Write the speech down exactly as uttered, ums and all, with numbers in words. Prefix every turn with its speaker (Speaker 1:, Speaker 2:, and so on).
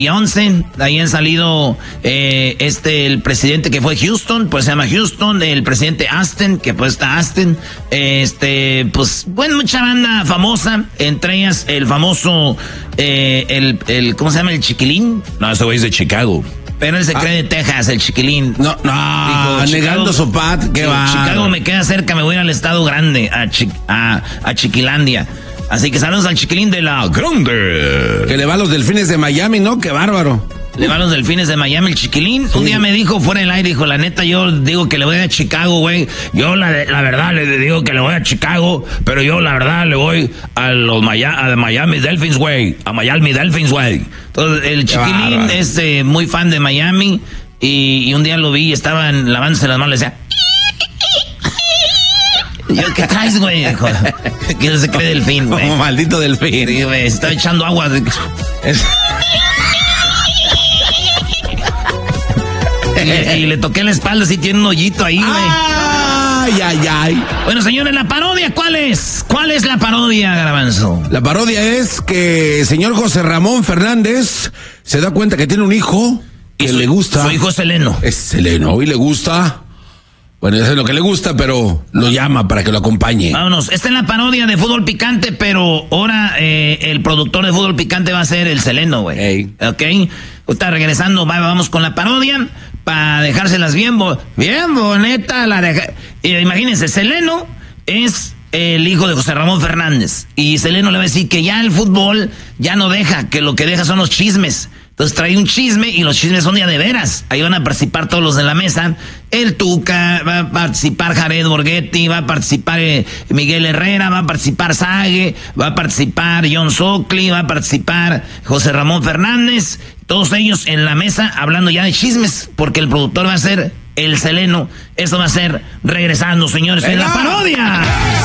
Speaker 1: Y once, ahí han salido eh, este el presidente que fue Houston, pues se llama Houston, el presidente Aston, que pues está Aston, este, pues, bueno, mucha banda famosa, entre ellas el famoso, eh, el, el, ¿cómo se llama? El Chiquilín.
Speaker 2: No, ese güey es de Chicago.
Speaker 1: Pero él se ah. cree de Texas, el Chiquilín.
Speaker 2: No, no, Dijo, negando su pat, qué va.
Speaker 1: Chicago me queda cerca, me voy al estado grande, a, Chi, a, a Chiquilandia. Así que saludos al Chiquilín de la Grande.
Speaker 2: Que le va a los Delfines de Miami, ¿no? Qué bárbaro.
Speaker 1: Le va a los Delfines de Miami el Chiquilín. Sí. Un día me dijo fuera del aire, dijo, la neta, yo digo que le voy a Chicago, güey. Yo la, la verdad le digo que le voy a Chicago, pero yo la verdad le voy a los Miami, a Miami Dolphins, güey. A Miami Dolphins, güey. Entonces, el Chiquilín es eh, muy fan de Miami y, y un día lo vi y estaban lavándose las manos y le decía... Yo, ¿qué traes, güey? Que se cree delfín, güey.
Speaker 2: Como maldito delfín.
Speaker 1: Sí, güey, estaba echando agua. Es... y, y le toqué la espalda, así tiene un hoyito ahí, güey.
Speaker 2: Ay, ay, ay.
Speaker 1: Bueno, señores, ¿la parodia cuál es? ¿Cuál es la parodia, Garbanzo?
Speaker 2: La parodia es que el señor José Ramón Fernández se da cuenta que tiene un hijo que su, le gusta.
Speaker 1: Su hijo es Seleno.
Speaker 2: Es Seleno y le gusta... Bueno, eso es lo que le gusta, pero lo llama para que lo acompañe.
Speaker 1: Vámonos. Esta es la parodia de Fútbol Picante, pero ahora eh, el productor de Fútbol Picante va a ser el Seleno, güey.
Speaker 2: Hey.
Speaker 1: ¿Ok? Está regresando, va, vamos con la parodia para dejárselas bien, bo bien bonita. La de eh, imagínense, Seleno es el hijo de José Ramón Fernández. Y Seleno le va a decir que ya el fútbol ya no deja, que lo que deja son los chismes. Entonces trae un chisme y los chismes son ya de veras. Ahí van a participar todos los de la mesa. El Tuca, va a participar Jared Borghetti, va a participar eh, Miguel Herrera, va a participar Sague, va a participar John Socli, va a participar José Ramón Fernández. Todos ellos en la mesa hablando ya de chismes, porque el productor va a ser el Seleno. Esto va a ser regresando, señores, en la parodia.